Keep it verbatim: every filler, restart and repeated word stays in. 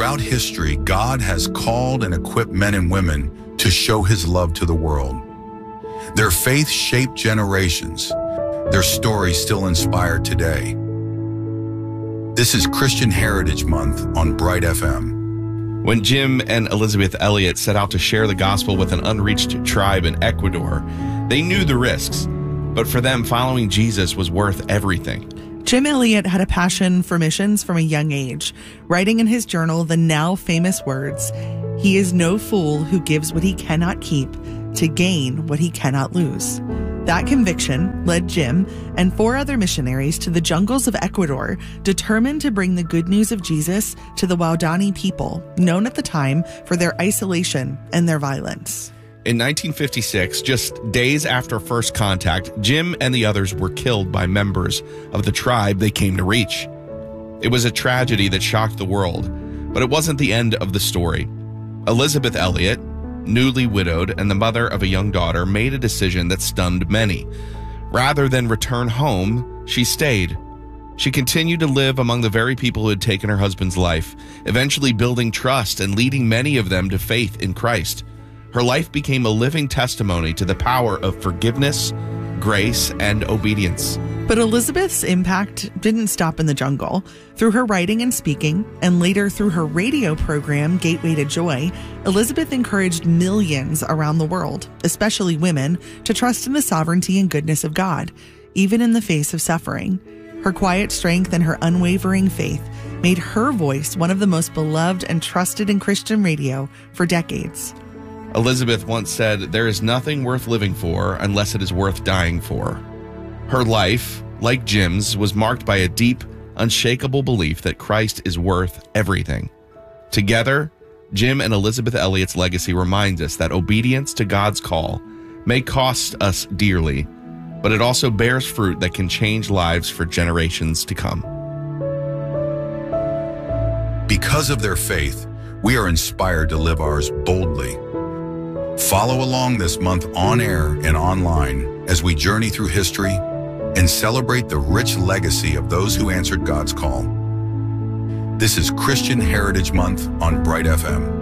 Throughout history, God has called and equipped men and women to show his love to the world. Their faith shaped generations. Their stories still inspire today. This is Christian Heritage Month on Bright F M. When Jim and Elizabeth Elliot set out to share the gospel with an unreached tribe in Ecuador, they knew the risks, but for them, following Jesus was worth everything. Jim Elliot had a passion for missions from a young age, writing in his journal the now famous words, "He is no fool who gives what he cannot keep to gain what he cannot lose." That conviction led Jim and four other missionaries to the jungles of Ecuador, determined to bring the good news of Jesus to the Waodani people, known at the time for their isolation and their violence. In nineteen fifty-six, just days after first contact, Jim and the others were killed by members of the tribe they came to reach. It was a tragedy that shocked the world, but it wasn't the end of the story. Elizabeth Elliot, newly widowed and the mother of a young daughter, made a decision that stunned many. Rather than return home, she stayed. She continued to live among the very people who had taken her husband's life, eventually building trust and leading many of them to faith in Christ. Her life became a living testimony to the power of forgiveness, grace, and obedience. But Elizabeth's impact didn't stop in the jungle. Through her writing and speaking, and later through her radio program, Gateway to Joy, Elizabeth encouraged millions around the world, especially women, to trust in the sovereignty and goodness of God, even in the face of suffering. Her quiet strength and her unwavering faith made her voice one of the most beloved and trusted in Christian radio for decades. Elizabeth once said, "There is nothing worth living for unless it is worth dying for." Her life, like Jim's, was marked by a deep, unshakable belief that Christ is worth everything. Together, Jim and Elizabeth Elliot's legacy reminds us that obedience to God's call may cost us dearly, but it also bears fruit that can change lives for generations to come. Because of their faith, we are inspired to live ours boldly. Follow along this month on air and online as we journey through history and celebrate the rich legacy of those who answered God's call. This is Christian Heritage Month on Bright F M.